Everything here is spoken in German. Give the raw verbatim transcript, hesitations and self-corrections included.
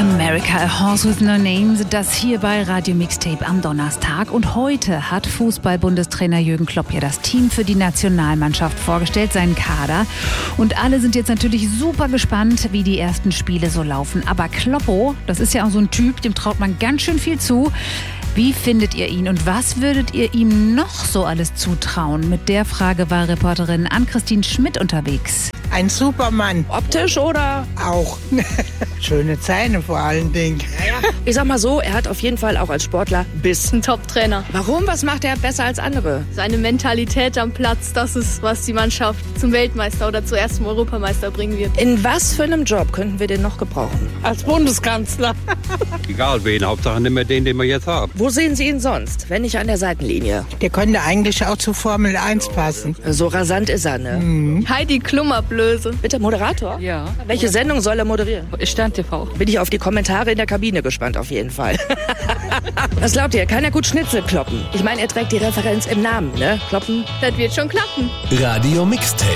America, a Horse with No Name, das hier bei Radio Mixtape am Donnerstag. Und heute hat Fußball-Bundestrainer Jürgen Klopp ja das Team für die Nationalmannschaft vorgestellt, seinen Kader. Und alle sind jetzt natürlich super gespannt, wie die ersten Spiele so laufen. Aber Kloppo, das ist ja auch so ein Typ, dem traut man ganz schön viel zu. Wie findet ihr ihn und was würdet ihr ihm noch so alles zutrauen? Mit der Frage war Reporterin Ann-Christine Schmidt unterwegs. Ein Supermann. Optisch oder? Auch. Schöne Zähne vor allen Dingen. Ich sag mal so, er hat auf jeden Fall auch als Sportler Biss. Ein Top-Trainer. Warum? Was macht er besser als andere? Seine Mentalität am Platz, das ist, was die Mannschaft zum Weltmeister oder zu erstem Europameister bringen wird. In was für einem Job könnten wir den noch gebrauchen? Als Bundeskanzler. Egal wen, Hauptsache nicht mehr den, den wir jetzt haben. Wo sehen Sie ihn sonst, wenn nicht an der Seitenlinie? Der könnte eigentlich auch zur Formel eins passen. So rasant ist er, ne? Mhm. Heidi Klum-Ablöse. Bitte, Moderator? Ja. Welche Sendung soll er moderieren? Stern T V. Bin ich auf die Kommentare in der Kabine gespannt, auf jeden Fall. Was glaubt ihr? Kann er gut Schnitzel kloppen? Ich meine, er trägt die Referenz im Namen, ne? Kloppen? Das wird schon klappen. Radio Mixtape.